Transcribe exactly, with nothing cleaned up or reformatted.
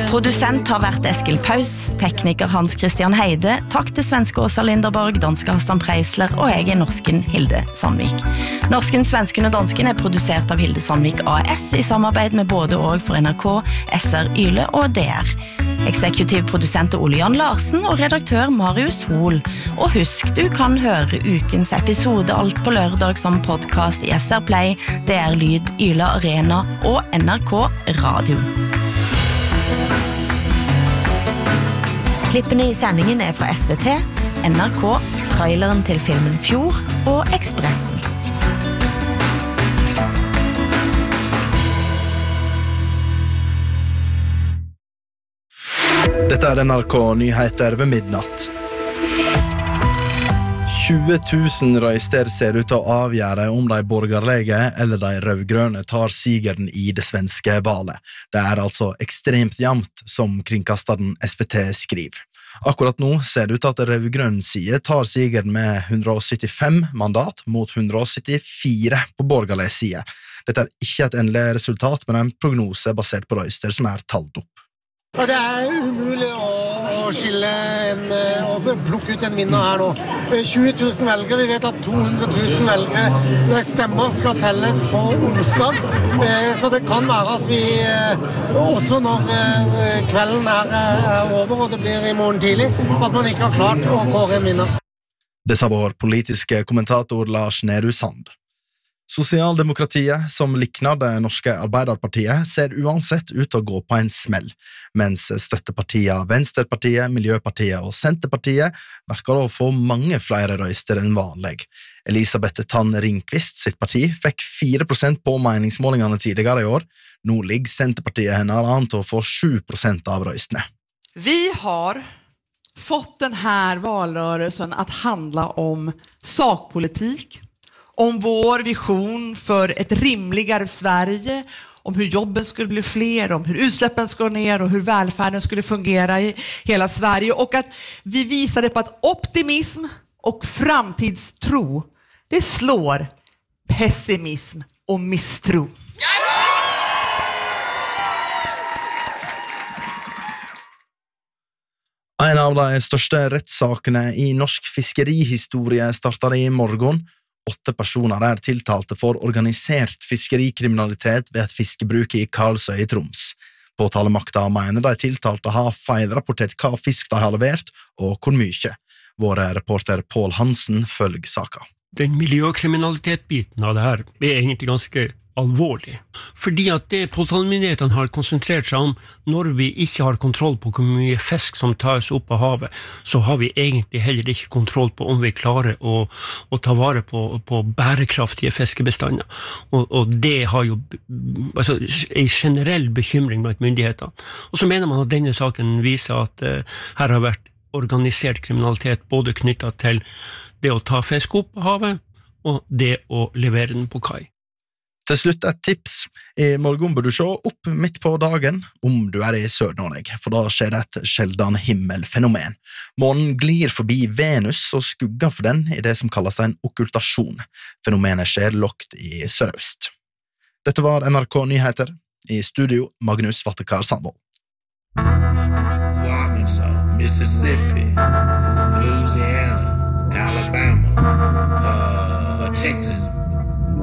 Produsent har vært Eskil Paus, tekniker Hans Christian Heide, takk til svenske Åsa Linderborg, danske Hassan Preisler og jeg er norsken Hilde Sandvik. Norsken, svensken og dansken er produsert av Hilde Sandvik A S i samarbeid med både og for N R K, S R Yle og D R. Eksekutiv produsent er Ole Jan Larsen og redaktør Marius Hol. Og husk, du kan høre ukens episode alt på lørdag som podcast i S R Play, D R Lyd, Yle Arena og N R K Radio. Klippene i sendingen er fra S V T, N R K, traileren til filmen Fjord og Ekspressen. Dette er N R K Nyheter ved midnatt. tjue tusen røyster ser ut til å avgjøre om de borgerlige eller de rødgrønne tar sigeren i det svenske valet. Det er altså ekstremt jevnt, som kringkasteren S V T skriver. Akkurat nå ser det ut til at rødgrønn side tar sigeren med hundre og syttifem mandat mot hundre og syttifire på borgerlig side. Dette er ikke et endelig resultat, men en prognose basert på røyster som er talt opp. Og det er umulig å, å skille en, og plukke ut en vinner her nå. tjue tusen velgere, vi vet at to hundre tusen velgere stemmer skal telles på onsdag. Så det kan være at vi, også når kvelden er, er over og det blir i morgen tidlig, at man ikke har klart å kåre en vinner. Det sa vår politiske kommentator Lars Nehru Sand. Sosialdemokratiet, som likner det norske Arbeiderpartiet, ser uansett ut til å gå på en smell, mens støttepartiene Venstrepartiet, Miljøpartiet og Senterpartiet verker å få mange flere røyster enn vanlig. Elisabeth Tann Ringqvist sitt parti fikk fire prosent på meningsmålingene tidligere i år. Nå ligger Senterpartiet henne an til å få sju prosent av røystene. Vi har fått den här valrörelsen att handla om sakpolitik, om vår vision för ett rimligare Sverige, om hur jobben skulle bli fler, om hur utsläppen ska ner och hur välfärden skulle fungera i hela Sverige. Och att vi visade på att optimism och framtidstro, det slår pessimism och misstro. En av de største rettssakene i norsk fiskerihistorie starter i morgen. Åtte personer er tiltalte for organisert fiskerikriminalitet ved et fiskebruk i Karlsøy i Troms. Påtalemakta mener de tiltalte har feilrapportert hva fisk de har levert og hvor mye. Vår reporter Paul Hansen følger saka. Den miljøkriminalitetbiten av det her er egentlig ganske alvorlig. Fordi at det påtalemyndighetene har konsentrert seg om når vi ikke har kontroll på hvor mye fisk som tas opp av havet, så har vi egentlig heller ikke kontroll på om vi klarer å, å ta vare på, på bærekraftige fiskebestander. Og, og det har jo altså, en generell bekymring blant myndighetene. Og så mener man at denne saken viser at uh, her har vært organisert kriminalitet både knyttet til det å ta fisk opp av havet og det å levere den på kai. Til slutt et tips. I morgen bør du se opp midt på dagen om du er i Sør-Norge, for da skjer det et sjeldan himmelfenomen. Månen glir forbi Venus og skugger for den i det som kalles en okkultasjon. Fenomenet skjer lågt i sørøst. Dette var N R K Nyheter. I studio, Magnus Vattekar Sandvold. Arkansas, Mississippi, Louisiana, Alabama, uh, Texas.